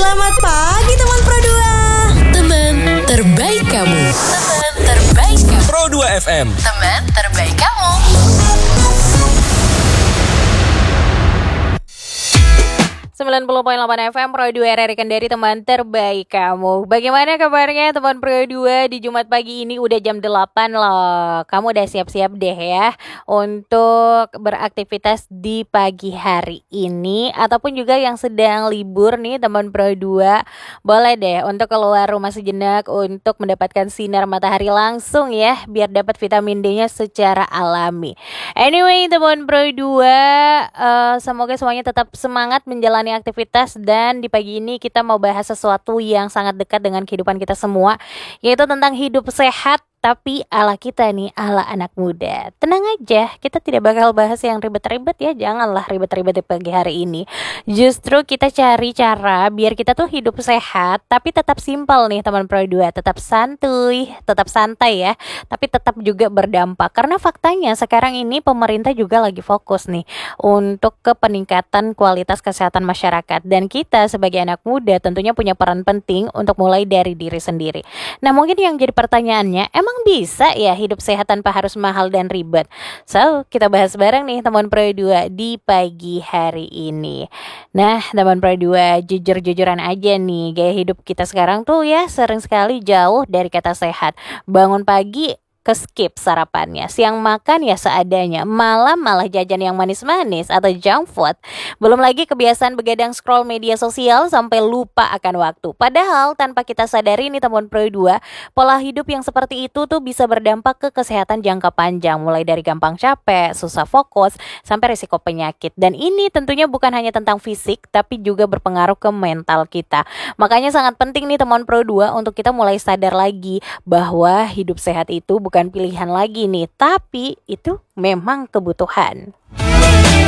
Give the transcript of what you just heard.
Selamat pagi teman Pro 2. Teman terbaik kamu. Teman terbaik kamu. Pro 2 FM. Teman terbaik kamu. .8 FM Pro 2 RRI Kendari, teman terbaik kamu. Bagaimana kabarnya teman Pro 2 di Jumat pagi ini? Udah jam 8 loh. Kamu udah siap-siap deh ya untuk beraktivitas di pagi hari ini, ataupun juga yang sedang libur nih teman Pro 2. Boleh deh untuk keluar rumah sejenak untuk mendapatkan sinar matahari langsung ya, biar dapat vitamin D-nya secara alami. Anyway teman Pro 2, semoga semuanya tetap semangat menjalani aktivitas, dan di pagi ini kita mau bahas sesuatu yang sangat dekat dengan kehidupan kita semua, yaitu tentang hidup sehat tapi ala kita nih, ala anak muda. Tenang aja, kita tidak bakal bahas yang ribet-ribet ya, janganlah ribet-ribet di pagi hari ini. Justru kita cari cara biar kita tuh hidup sehat tapi tetap simpel nih teman Pro 2, tetap santuy, tetap santai ya, tapi tetap juga berdampak. Karena faktanya sekarang ini pemerintah juga lagi fokus nih untuk ke peningkatan kualitas kesehatan masyarakat, dan kita sebagai anak muda tentunya punya peran penting untuk mulai dari diri sendiri. Nah, mungkin yang jadi pertanyaannya, emang bisa ya hidup sehat tanpa harus mahal dan ribet? So, kita bahas bareng nih teman Pro 2 di pagi hari ini. Nah, teman Pro 2, jujur-jujuran aja nih, gaya hidup kita sekarang tuh ya sering sekali jauh dari kata sehat. Bangun pagi skip sarapannya, siang makan ya seadanya, malam malah jajan yang manis-manis atau junk food. Belum lagi kebiasaan begadang scroll media sosial sampai lupa akan waktu. Padahal tanpa kita sadari nih teman Pro 2, pola hidup yang seperti itu tuh bisa berdampak ke kesehatan jangka panjang, mulai dari gampang capek, susah fokus, sampai risiko penyakit. Dan ini tentunya bukan hanya tentang fisik, tapi juga berpengaruh ke mental kita. Makanya sangat penting nih teman Pro 2 untuk kita mulai sadar lagi bahwa hidup sehat itu bukan pilihan lagi nih, tapi itu memang kebutuhan.